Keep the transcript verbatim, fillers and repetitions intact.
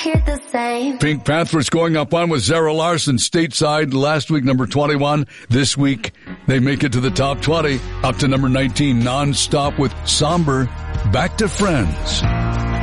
hear the same. Pink Panthers going up one with Zara Larsson stateside last week, number twenty-one. This week, they make it to the top twenty, up to number nineteen, Non-Stop with Somber. Back to Friends.